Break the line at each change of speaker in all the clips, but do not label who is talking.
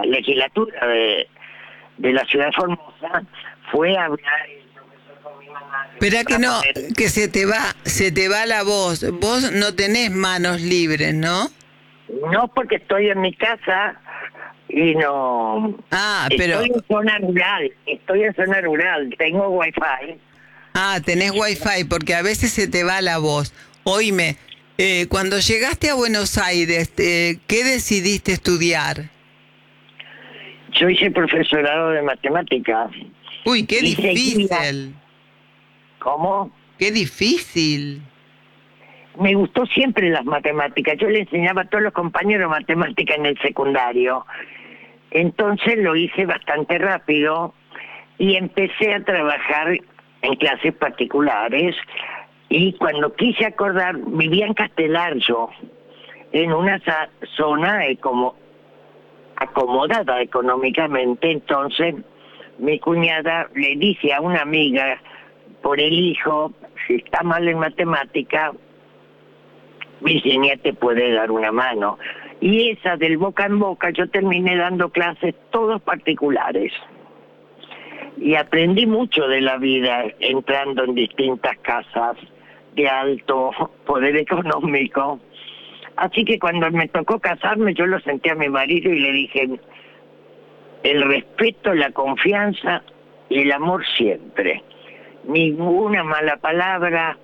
legislatura de la ciudad de Formosa, fue a hablar el profesor con mi mamá.
Espera que no, que se te va la voz. Vos no tenés manos libres, ¿no?
No, porque estoy en mi casa y no...
Ah, pero...
Estoy en zona rural, tengo wifi.
Ah, tenés wifi, porque a veces se te va la voz. Oíme, cuando llegaste a Buenos Aires, ¿qué decidiste estudiar?
Yo hice profesorado de matemáticas.
Uy, qué
Y
difícil.
¿Cómo?
Qué difícil.
Me gustó siempre las matemáticas. Yo le enseñaba a todos los compañeros matemáticas en el secundario. Entonces lo hice bastante rápido y empecé a trabajar en clases particulares. Y cuando quise acordar, vivía en Castelar yo, en una zona como acomodada económicamente. Entonces mi cuñada le dice a una amiga por el hijo, si está mal en matemática, Virginia te puede dar una mano. Y esa del boca en boca, yo terminé dando clases todos particulares. Y aprendí mucho de la vida entrando en distintas casas de alto poder económico. Así que cuando me tocó casarme, yo lo senté a mi marido y le dije, el respeto, la confianza y el amor siempre. Ninguna mala palabra.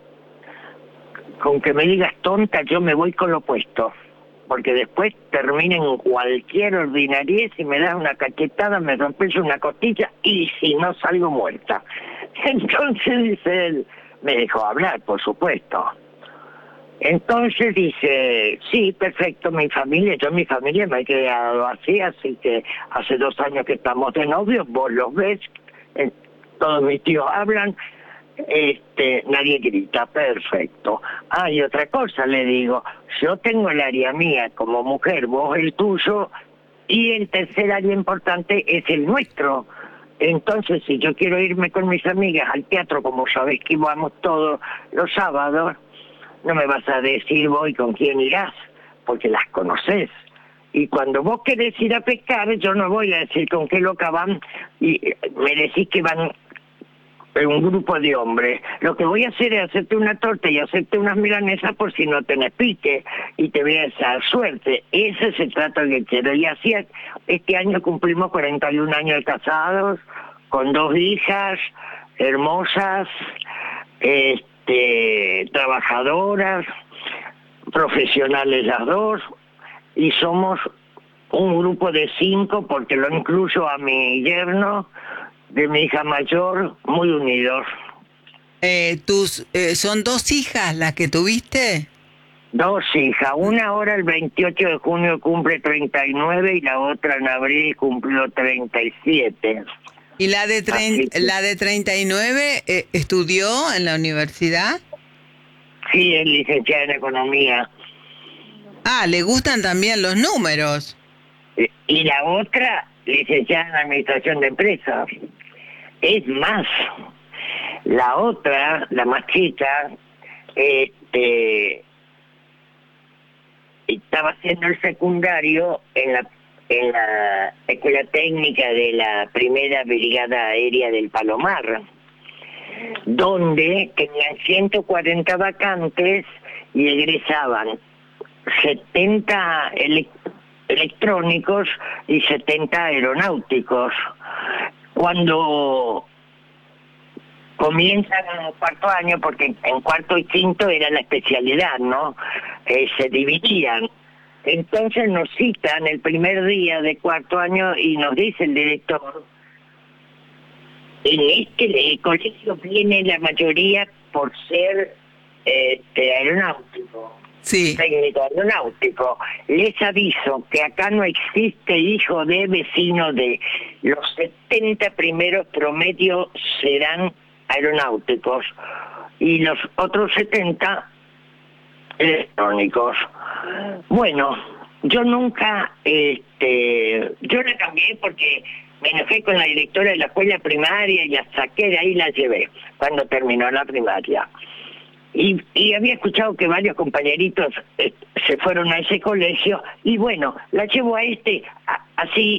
Con que me digas tonta, yo me voy con lo opuesto, porque después termina en cualquier ordinariez y me das una cachetada, me rompes una costilla y si no salgo muerta. Entonces dice él, me dejó hablar, por supuesto. Entonces dice, sí, perfecto, mi familia me he quedado así que hace 2 años que estamos de novios, vos los ves, todos mis tíos hablan, nadie grita, perfecto. Y otra cosa le digo, yo tengo el área mía como mujer, vos el tuyo, y el tercer área importante es el nuestro. Entonces, si yo quiero irme con mis amigas al teatro, como sabés que vamos todos los sábados, no me vas a decir voy con quién irás, porque las conocés. Y cuando vos querés ir a pescar, yo no voy a decir con qué loca van, y me decís que van un grupo de hombres. Lo que voy a hacer es hacerte una torta y hacerte unas milanesas por si no tenés pique, y te voy a echar suerte. Ese es el trato que quiero. Y así este año cumplimos 41 años de casados, con 2 hijas hermosas, trabajadoras, profesionales las dos, y somos un grupo de 5, porque lo incluyo a mi yerno, de mi hija mayor, muy unidos.
¿Son 2 hijas las que tuviste?
2 hijas, una ahora el 28 de junio cumple 39 y la otra en abril cumplió 37.
¿Y la de 39 estudió en la universidad?
Sí, es licenciada en economía.
Le gustan también los números.
Y la otra, licenciada en administración de empresas. Es más, la otra, la más chica, estaba haciendo el secundario en la escuela técnica de la primera brigada aérea del Palomar, donde tenían 140 vacantes y egresaban 70 electrónicos y 70 aeronáuticos. Cuando comienzan en el 4.º año, porque en 4.º y 5.º era la especialidad, ¿no? Se dividían. Entonces nos citan el primer día de 4.º año y nos dice el director, en el colegio viene la mayoría por ser aeronáutico.
Sí.
Técnico aeronáutico. Les aviso que acá no existe hijo de vecino de. Los 70 primeros promedios serán aeronáuticos y los otros 70 electrónicos. Bueno, yo nunca, yo la cambié porque me enojé con la directora de la escuela primaria y la saqué de ahí y la llevé cuando terminó la primaria. Y había escuchado que varios compañeritos se fueron a ese colegio, y bueno, la llevo a así